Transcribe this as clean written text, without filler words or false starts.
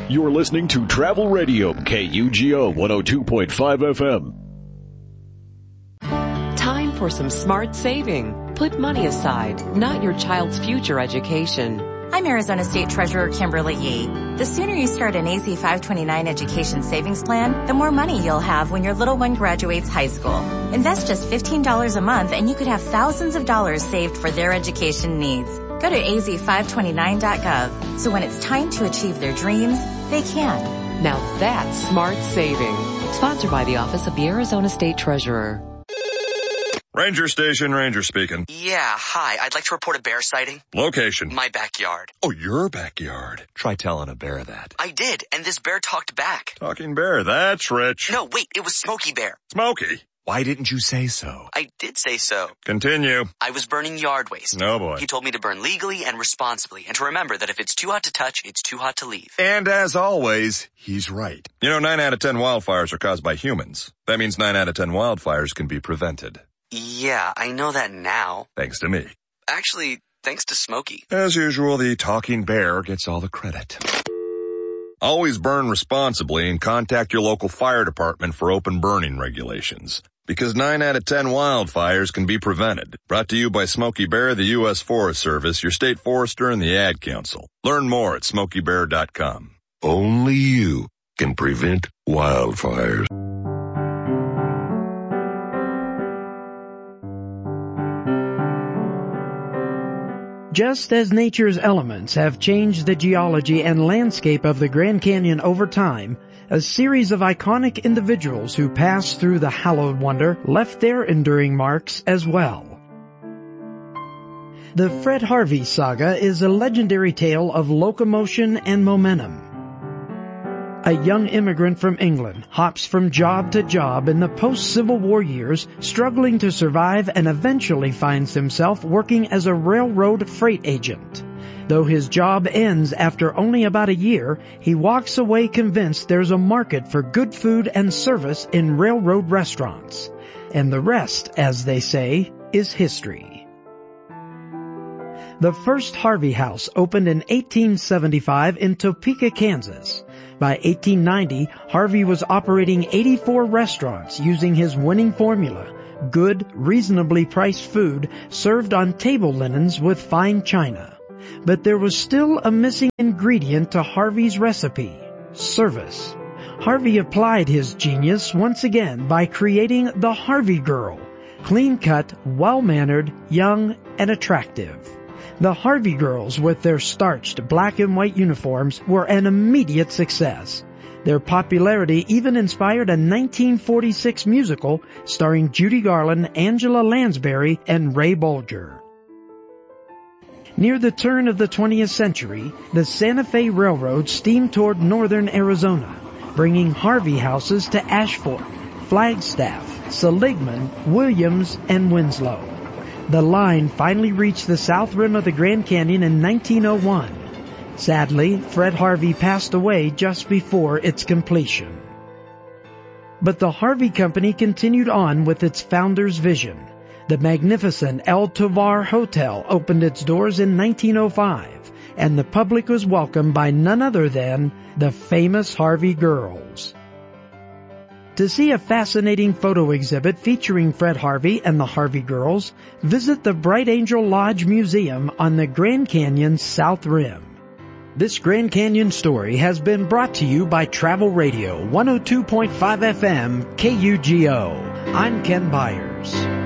You're listening to Travel Radio, KUGO 102.5 FM. Time for some smart saving. Put money aside, not your child's future education. I'm Arizona State Treasurer Kimberly Yee. The sooner you start an AZ 529 education savings plan, the more money you'll have when your little one graduates high school. Invest just $15 a month and you could have thousands of dollars saved for their education needs. Go to az529.gov so when it's time to achieve their dreams, they can. Now that's smart saving. Sponsored by the Office of the Arizona State Treasurer. Ranger Station, Ranger speaking. Yeah, hi. I'd like to report a bear sighting. Location. My backyard. Oh, your backyard. Try telling a bear that. I did, and this bear talked back. Talking bear, that's rich. No, wait, it was Smokey Bear. Smokey? Why didn't you say so? I did say so. Continue. I was burning yard waste. Oh boy. He told me to burn legally and responsibly, and to remember that if it's too hot to touch, it's too hot to leave. And as always, he's right. You know, 9 out of 10 wildfires are caused by humans. That means 9 out of 10 wildfires can be prevented. Yeah, I know that now. Thanks to me. Actually, thanks to Smokey. As usual, the talking bear gets all the credit. Always burn responsibly and contact your local fire department for open burning regulations. Because 9 out of 10 wildfires can be prevented. Brought to you by Smokey Bear, the U.S. Forest Service, your state forester, and the Ad Council. Learn more at smokeybear.com. Only you can prevent wildfires. Just as nature's elements have changed the geology and landscape of the Grand Canyon over time, a series of iconic individuals who passed through the hallowed wonder left their enduring marks as well. The Fred Harvey saga is a legendary tale of locomotion and momentum. A young immigrant from England hops from job to job in the post-Civil War years, struggling to survive, and eventually finds himself working as a railroad freight agent. Though his job ends after only about a year, he walks away convinced there's a market for good food and service in railroad restaurants. And the rest, as they say, is history. The first Harvey House opened in 1875 in Topeka, Kansas. By 1890, Harvey was operating 84 restaurants using his winning formula: good, reasonably priced food served on table linens with fine china. But there was still a missing ingredient to Harvey's recipe: service. Harvey applied his genius once again by creating the Harvey Girl, clean-cut, well-mannered, young, and attractive. The Harvey Girls, with their starched black and white uniforms, were an immediate success. Their popularity even inspired a 1946 musical starring Judy Garland, Angela Lansbury, and Ray Bolger. Near the turn of the 20th century, the Santa Fe Railroad steamed toward northern Arizona, bringing Harvey houses to Ashford, Flagstaff, Seligman, Williams, and Winslow. The line finally reached the south rim of the Grand Canyon in 1901. Sadly, Fred Harvey passed away just before its completion. But the Harvey Company continued on with its founder's vision. The magnificent El Tovar Hotel opened its doors in 1905, and the public was welcomed by none other than the famous Harvey Girls. To see a fascinating photo exhibit featuring Fred Harvey and the Harvey Girls, visit the Bright Angel Lodge Museum on the Grand Canyon's South Rim. This Grand Canyon story has been brought to you by Travel Radio 102.5 FM KUGO. I'm Ken Byers.